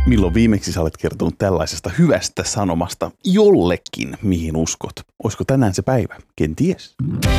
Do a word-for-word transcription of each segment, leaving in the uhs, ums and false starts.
Milloin viimeksi sä olet kertonut tällaisesta hyvästä sanomasta jollekin, mihin uskot? Olisiko tänään se päivä? Kenties.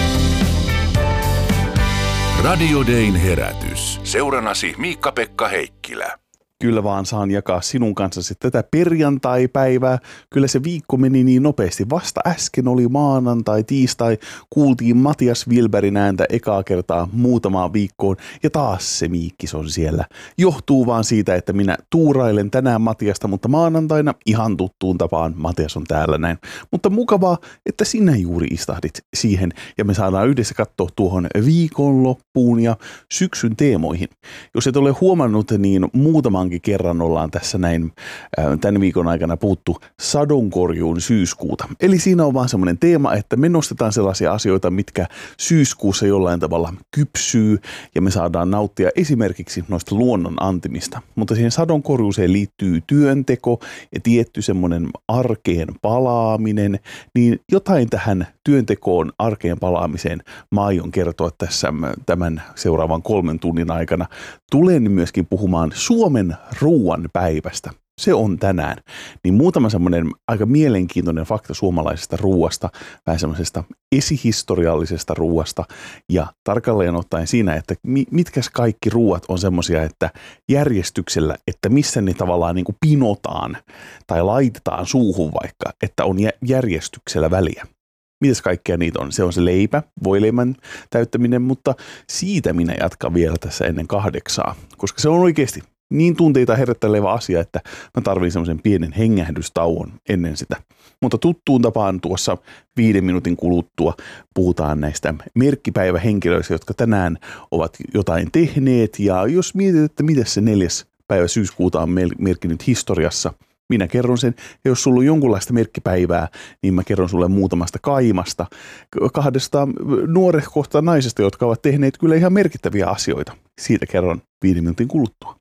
Radio Dayn herätys. Seuranasi Miikka-Pekka Heikkilä. Kyllä vaan saan jakaa sinun kanssasi tätä perjantai-päivää. Kyllä se viikko meni niin nopeasti. Vasta äsken oli maanantai, tiistai. Kuultiin Matias Wilbergin ääntä ekaa kertaa muutamaan viikkoon. Ja taas se Miikkis on siellä. Johtuu vaan siitä, että minä tuurailen tänään Matiasta, mutta maanantaina ihan tuttuun tapaan Matias on täällä näin. Mutta mukavaa, että sinä juuri istahdit siihen. Ja me saadaan yhdessä katsoa tuohon viikonloppuun ja syksyn teemoihin. Jos et ole huomannut, niin muutamankin kerran ollaan tässä näin äh, tämän viikon aikana puhuttu sadonkorjuun syyskuuta. Eli siinä on vaan semmoinen teema, että me nostetaan sellaisia asioita, mitkä syyskuussa jollain tavalla kypsyy ja me saadaan nauttia esimerkiksi noista luonnon antimista. Mutta siihen sadonkorjuuseen liittyy työnteko ja tietty semmoinen arkeen palaaminen, niin jotain tähän työntekoon, arkeen palaamiseen mä aion kertoa tässä tämän seuraavan kolmen tunnin aikana. Tulen myöskin puhumaan Suomen ruuan päivästä. Se on tänään. Niin muutama semmoinen aika mielenkiintoinen fakta suomalaisesta ruuasta, vähän semmoisesta esihistoriallisesta ruuasta ja tarkalleen ottaen siinä, että mitkäs kaikki ruuat on semmoisia, että järjestyksellä, että missä ne tavallaan niin kuin pinotaan tai laitetaan suuhun vaikka, että on järjestyksellä väliä. Mitäs kaikkea niitä on? Se on se leipä, voileimän täyttäminen, mutta siitä minä jatkan vielä tässä ennen kahdeksaa, koska se on oikeasti niin tunteita herättelevä asia, että mä tarvitsen semmoisen pienen hengähdystauon ennen sitä. Mutta tuttuun tapaan tuossa viiden minuutin kuluttua puhutaan näistä merkkipäivähenkilöistä, jotka tänään ovat jotain tehneet. Ja jos mietit, että miten se neljäs päivä syyskuuta on merkinnyt historiassa, minä kerron sen, ja jos sulla on jonkunlaista merkkipäivää, niin mä kerron sulle muutamasta kaimasta, kahdesta nuorehkosta naisesta, jotka ovat tehneet kyllä ihan merkittäviä asioita. Siitä kerron viiden minuutin kuluttua.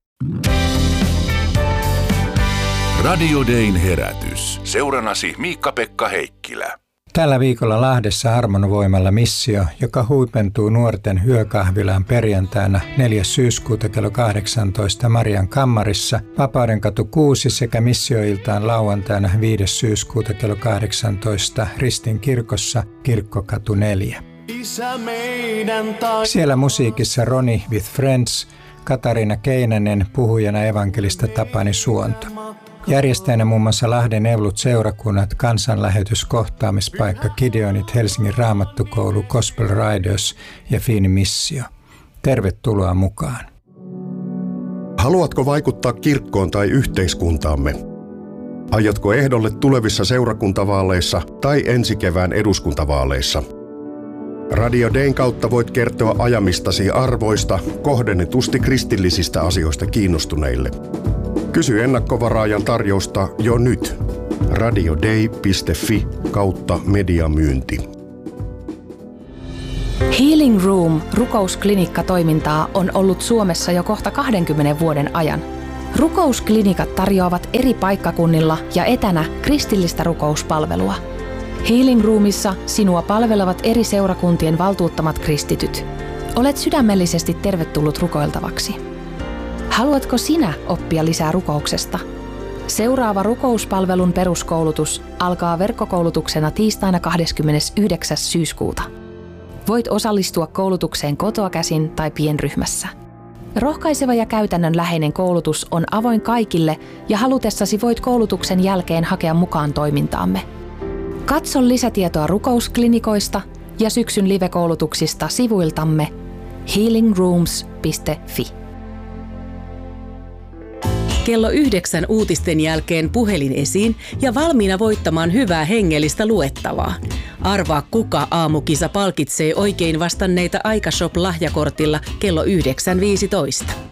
Radio Dayn herätys. Seuranasi Miikka-Pekka Heikkilä. Tällä viikolla Lahdessa Harmonvoimalla missio, joka huipentuu nuorten yökahvilaan perjantaina neljäs syyskuuta kello kahdeksantoista Marian kammarissa, Vapaudenkatu kuusi sekä missioiltaan lauantaina viides syyskuuta kello kahdeksantoista Ristin kirkossa Kirkkokatu neljä. Siellä musiikissa Ronnie with Friends, Katariina Keinänen, puhujana evankelista Tapani Suonto. Järjestäjänä muun muassa Lahden Evlut seurakunnat, kansanlähetys, kohtaamispaikka, Gideonit, Helsingin Raamattukoulu, Gospel Riders ja Fiini Missio. Tervetuloa mukaan. Haluatko vaikuttaa kirkkoon tai yhteiskuntaamme? Aiotko ehdolle tulevissa seurakuntavaaleissa tai ensi kevään eduskuntavaaleissa? Radio Dayn kautta voit kertoa ajamistasi arvoista kohdennetusti kristillisistä asioista kiinnostuneille. Kysy ennakkovaraajan tarjousta jo nyt. radioday piste fi kautta mediamyynti. Healing Room rukousklinikka-toimintaa on ollut Suomessa jo kohta kahdenkymmenen vuoden ajan. Rukousklinikat tarjoavat eri paikkakunnilla ja etänä kristillistä rukouspalvelua. Healing Roomissa sinua palvelevat eri seurakuntien valtuuttamat kristityt. Olet sydämellisesti tervetullut rukoiltavaksi. Haluatko sinä oppia lisää rukouksesta? Seuraava rukouspalvelun peruskoulutus alkaa verkkokoulutuksena tiistaina kahdeskymmenesyhdeksäs syyskuuta. Voit osallistua koulutukseen kotoa käsin tai pienryhmässä. Rohkaiseva ja käytännönläheinen koulutus on avoin kaikille ja halutessasi voit koulutuksen jälkeen hakea mukaan toimintaamme. Katso lisätietoa rukousklinikoista ja syksyn live-koulutuksista sivuiltamme healing rooms piste fi. Kello yhdeksän uutisten jälkeen puhelin esiin ja valmiina voittamaan hyvää hengellistä luettavaa. Arvaa, kuka aamukisa palkitsee oikein vastanneita Aikashop-lahjakortilla kello yhdeksän viisitoista.